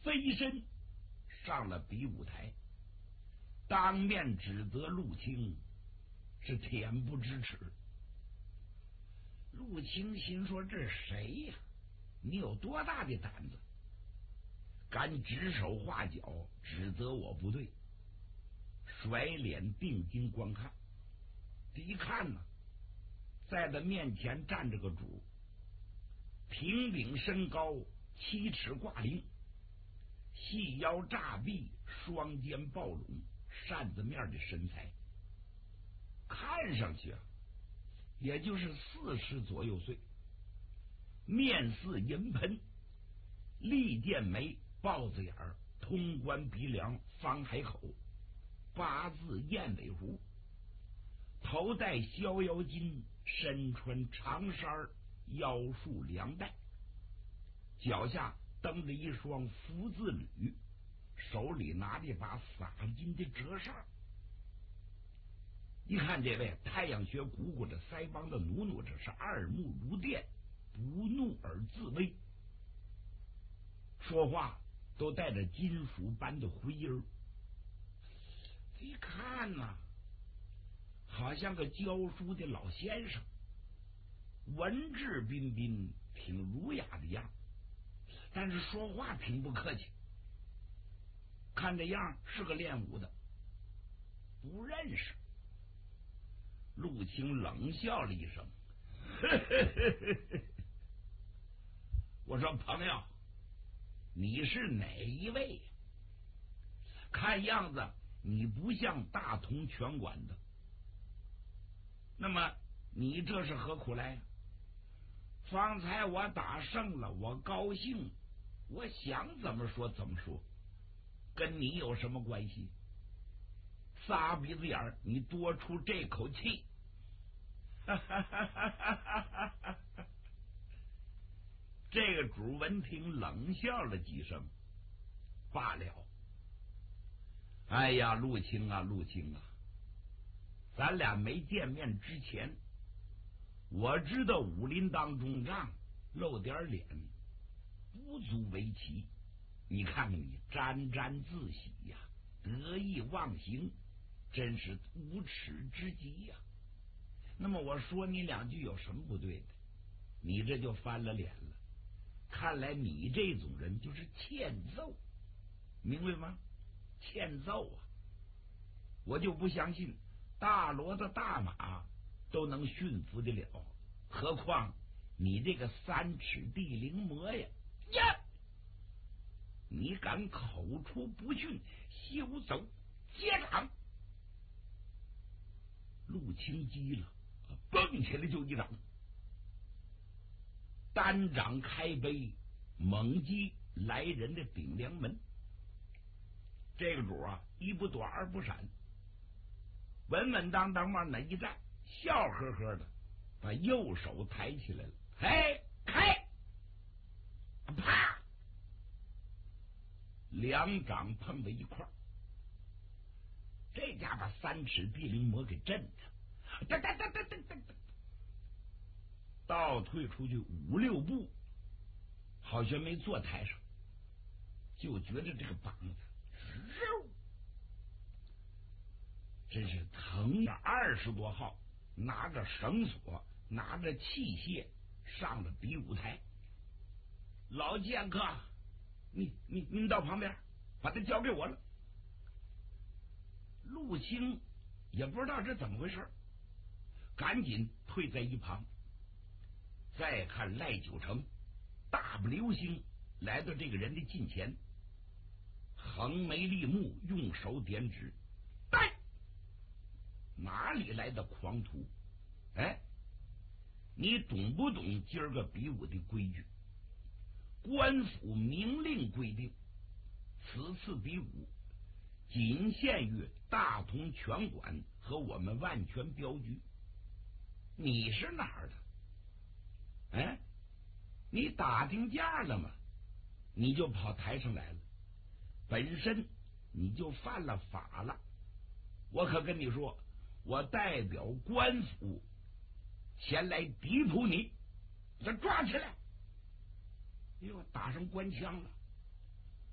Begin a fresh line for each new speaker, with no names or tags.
飞身上了比武台，当面指责陆清是恬不知耻。陆清心说：“这谁呀？你有多大的胆子，敢指手画脚，指责我不对？”甩脸定睛观看，一看呢，在他面前站着个主，平顶身高，7尺挂翎，细腰炸臂，双肩抱拢，扇子面的身材，看上去也就是40左右岁，面似银盆，利剑眉，豹子眼儿，通关鼻梁，方海口，8字燕尾狐，头戴逍遥巾，身穿长衫，腰束凉带，脚下蹬着一双福字履，手里拿着一把洒金的折扇。一看这位太阳穴鼓鼓着，腮帮子努努着，是二目如电，不怒而自威，说话都带着金属般的回音儿。一看呐，好像个教书的老先生，文质彬彬，挺儒雅的样，但是说话挺不客气。看这样是个练武的，不认识。陆清冷笑了一声，我说：“朋友，你是哪一位呀？看样子你不像大同拳馆的，那么你这是何苦来呀？”方才我打胜了，我高兴，我想怎么说怎么说，跟你有什么关系？撒鼻子眼儿，你多出这口气。这个主闻听冷笑了几声，罢了。哎呀，陆清啊，陆清啊，咱俩没见面之前，我知道武林当中让露点脸不足为奇。你看看你沾沾自喜呀，得意忘形，真是无耻之极呀。那么我说你两句有什么不对的？你这就翻了脸了。看来你这种人就是欠揍，明白吗？欠揍啊！我就不相信大骡子大马都能驯服得了，何况你这个3尺地灵魔呀！呀！你敢口出不逊，休走！接掌！陆清急了，蹦起来就一掌，单掌开杯，猛击来人的顶梁门。这个主啊，一不躲二不闪，稳稳当当往那一站，笑呵呵的把右手抬起来了，嘿，开，啪，2掌碰在一块儿，这家把3尺地灵魔给震着，哒哒哒哒哒哒哒，倒退出去5、6步，好像没坐台上，就觉得这个膀子肉，真是疼着20多号，拿着绳索，拿着器械上了比武台。老剑客，你到旁边，把他交给我了。陆清也不知道这怎么回事，赶紧退在一旁。再看赖九成大步流星来到这个人的近前，横眉立目，用手点指：“带！哪里来的狂徒？哎，你懂不懂今儿个比武的规矩？官府明令规定，此次比武仅限于大同拳馆和我们万全镖局。你是哪儿的？哎，你打听价了吗？你就跑台上来了，本身你就犯了法了。我可跟你说，我代表官府前来抵捕你，这抓起来！”又打上官腔了。